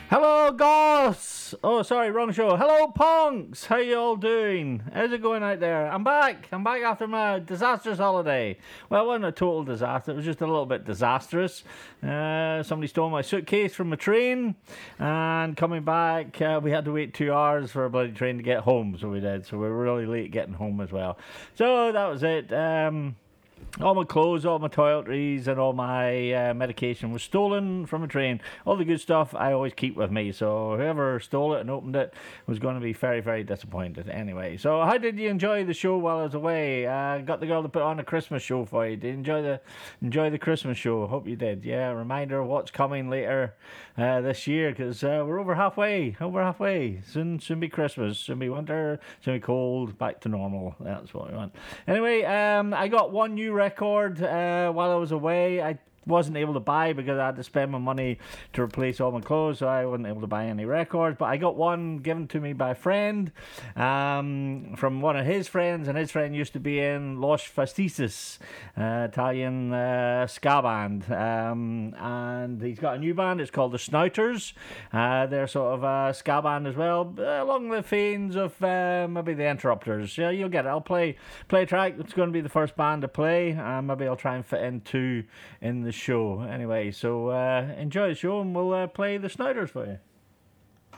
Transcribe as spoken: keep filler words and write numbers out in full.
Hello, Goss! Oh, sorry, wrong show. Hello, Punks! How you all doing? How's it going out there? I'm back. I'm back after my disastrous holiday. Well, it wasn't a total disaster. It was just a little bit disastrous. Uh, somebody stole my suitcase from a train, and coming back, uh, we had to wait two hours for a bloody train to get home, so we did. So we were really late getting home as well. So that was it. Um... All my clothes, all my toiletries, and all my uh, medication was stolen from a train. All the good stuff I always keep with me. So whoever stole it and opened it was going to be very, very disappointed. Anyway, so how did you enjoy the show while I was away? Uh, got the girl to put on a Christmas show for you. Did you enjoy the enjoy the Christmas show? Hope you did. Yeah, reminder of what's coming later uh, this year, because uh, we're over halfway. Over halfway. Soon, soon be Christmas. Soon be winter. Soon be cold. Back to normal. That's what we want. Anyway, um, I got one new record uh, while I was away. I wasn't able to buy because I had to spend my money to replace all my clothes, so I wasn't able to buy any records, but I got one given to me by a friend um, from one of his friends, and his friend used to be in Los Fastisis, uh, Italian uh, ska band, um, and he's got a new band. It's called the Snouters. Uh, they're sort of a ska band as well, along the veins of uh, maybe the Interrupters. Yeah, you'll get it. I'll play play a track. It's going to be the first band to play, and maybe I'll try and fit in two in the show. Anyway, so uh, enjoy the show, and we'll uh, play the Snouters for you.